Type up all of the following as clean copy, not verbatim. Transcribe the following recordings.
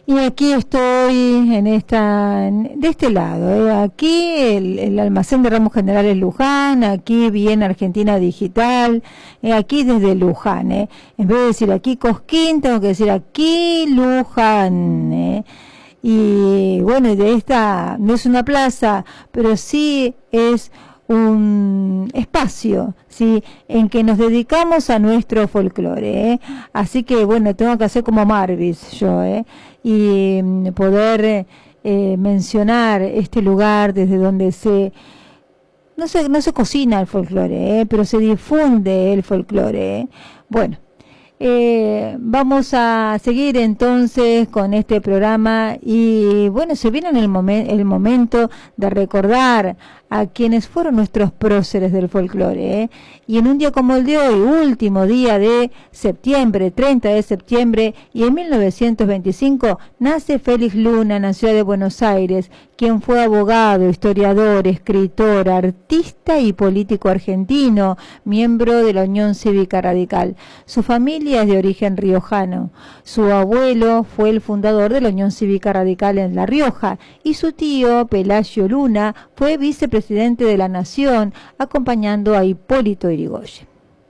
Y aquí estoy de este lado, aquí el almacén de ramos generales Luján, aquí bien Argentina Digital, aquí desde Luján, en vez de decir aquí Cosquín, tengo que decir aquí Luján, y bueno, de esta no es una plaza, pero sí es un espacio, sí, en que nos dedicamos a nuestro folclore, así que bueno, tengo que hacer como Marvis yo, y poder mencionar este lugar desde donde no se cocina el folclore, pero se difunde el folclore. Bueno, vamos a seguir entonces con este programa y bueno, se viene el momento de recordar a quienes fueron nuestros próceres del folclore, y en un día como el de hoy, último día de septiembre, 30 de septiembre, y en 1925 nace Félix Luna en la ciudad de Buenos Aires, quien fue abogado, historiador, escritor, artista y político argentino, miembro de la Unión Cívica Radical. Su familia es de origen riojano. Su abuelo fue el fundador de la Unión Cívica Radical en La Rioja y su tío, Pelasio Luna, fue vicepresidente de la Nación, acompañando a Hipólito Yrigoyen.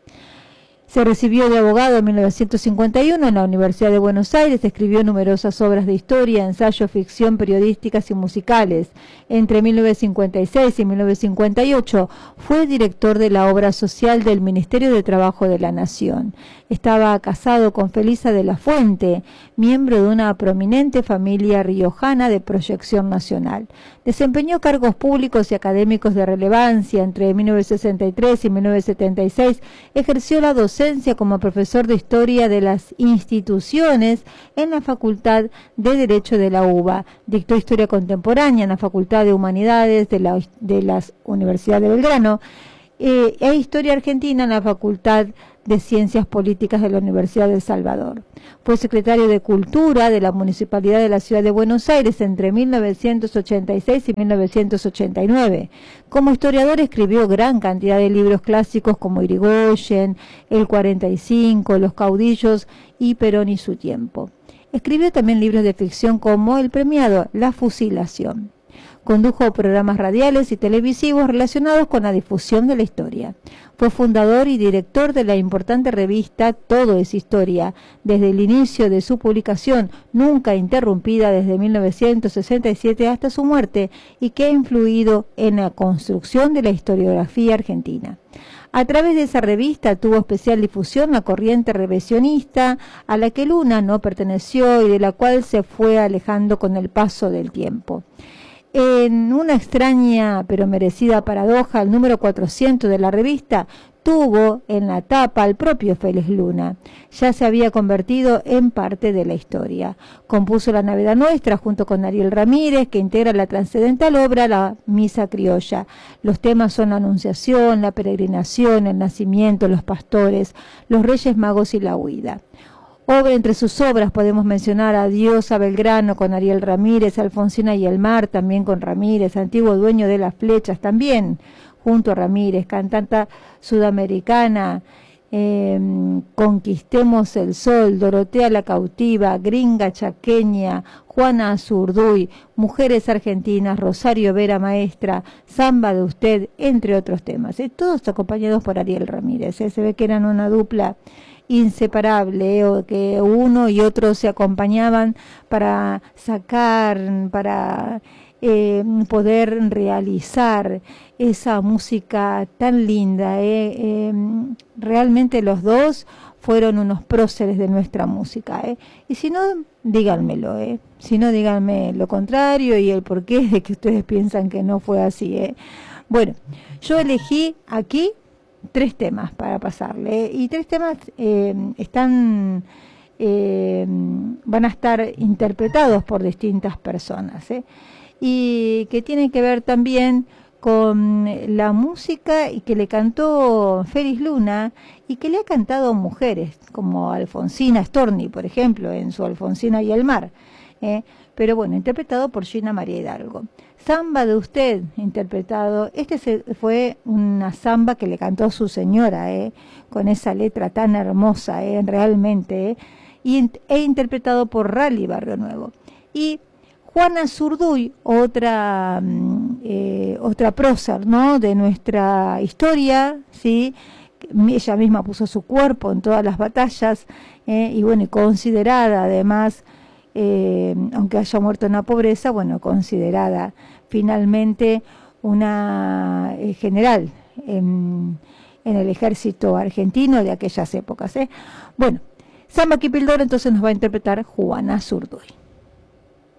Se recibió de abogado en 1951 en la Universidad de Buenos Aires, escribió numerosas obras de historia, ensayo, ficción, periodísticas y musicales. Entre 1956 y 1958 fue director de la obra social del Ministerio de Trabajo de la Nación. Estaba casado con Felisa de la Fuente, miembro de una prominente familia riojana de proyección nacional. Desempeñó cargos públicos y académicos de relevancia. Entre 1963 y 1976 ejerció la docencia como profesor de historia de las instituciones en la Facultad de Derecho de la UBA. Dictó historia contemporánea en la Facultad de Humanidades de la Universidad de Belgrano e historia argentina en la Facultad de Ciencias Políticas de la Universidad de El Salvador. Fue secretario de Cultura de la Municipalidad de la Ciudad de Buenos Aires entre 1986 y 1989. Como historiador escribió gran cantidad de libros clásicos como Irigoyen, El 45, Los caudillos y Perón y su tiempo. Escribió también libros de ficción como el premiado La fusilación. Condujo programas radiales y televisivos relacionados con la difusión de la historia. Fue fundador y director de la importante revista Todo es Historia, desde el inicio de su publicación, nunca interrumpida desde 1967 hasta su muerte, y que ha influido en la construcción de la historiografía argentina. A través de esa revista tuvo especial difusión la corriente revisionista, a la que Luna no perteneció y de la cual se fue alejando con el paso del tiempo. En una extraña pero merecida paradoja, el número 400 de la revista tuvo en la tapa al propio Félix Luna. Ya se había convertido en parte de la historia. Compuso La Navidad Nuestra junto con Ariel Ramírez, que integra la trascendental obra La Misa Criolla. Los temas son la Anunciación, la peregrinación, el nacimiento, los pastores, los Reyes Magos y la huida. Entre sus obras podemos mencionar Adiós a Belgrano con Ariel Ramírez, Alfonsina y el mar también con Ramírez, Antiguo dueño de las flechas también junto a Ramírez, cantanta sudamericana, Conquistemos el sol, Dorotea la cautiva, Gringa chaqueña, Juana Azurduy, Mujeres argentinas, Rosario Vera maestra, Samba de usted, entre otros temas. Todos acompañados por Ariel Ramírez. Se ve que eran una dupla inseparable, o que uno y otro se acompañaban para sacar, para poder realizar esa música tan linda. Realmente los dos fueron unos próceres de nuestra música. Y si no, díganmelo. Si no, díganme lo contrario y el porqué de que ustedes piensan que no fue así. Bueno, yo elegí aquí 3 temas para pasarle, y 3 temas van a estar interpretados por distintas personas, y que tienen que ver también con la música y que le cantó Félix Luna y que le ha cantado mujeres como Alfonsina Storni, por ejemplo, en su Alfonsina y el mar, pero bueno, interpretado por Gina María Hidalgo. Samba de usted, interpretado, fue una samba que le cantó su señora, con esa letra tan hermosa, realmente, e interpretado por Rally Barrio Nuevo. y Juana Zurduy, otra prócer, ¿no?, de nuestra historia, ¿sí? Ella misma puso su cuerpo en todas las batallas, y bueno, y considerada además, aunque haya muerto en la pobreza, bueno, considerada finalmente una general en el ejército argentino de aquellas épocas. Bueno, Samba Kipildor entonces nos va a interpretar Juana Zurduy.